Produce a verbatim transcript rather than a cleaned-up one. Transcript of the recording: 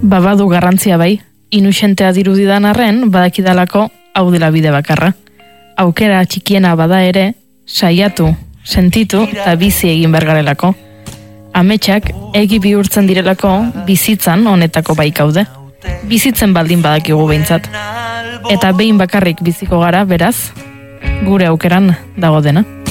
Babadu garrantzia bai, inusentea dirudidan arren badakidalako hau dela bide bakarra. Aukera txikiena bada ere, saiatu, sentitu eta bizi egin bergarelako. Ametsak egi bihurtzen direlako bizitzan honetako baikaude. Bizitzen baldin badakigu behintzat. Eta behin bakarrik biziko gara, beraz, gure aukeran dago dena.